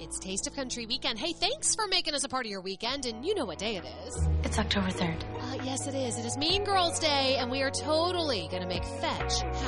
It's Taste of Country weekend. Hey, thanks for making us a part of your weekend, and you know what day it is. It's October 3rd. Yes, it is. It is Mean Girls Day, and we are totally going to make Fetch